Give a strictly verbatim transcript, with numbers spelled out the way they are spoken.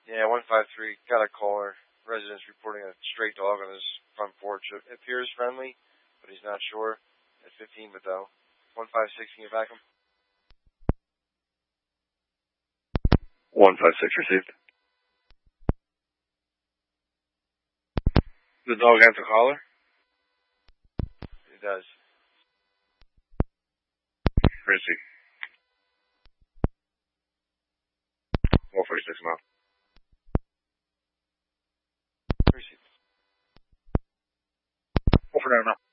Yeah, one five three, got a caller. Residents reporting a stray dog on his front porch. It appears friendly, but he's not sure. At fifteen, but though. one five six, can you back him? one five six received. The dog has a collar? He does. Received. one forty-six mile. Received. one for nine now.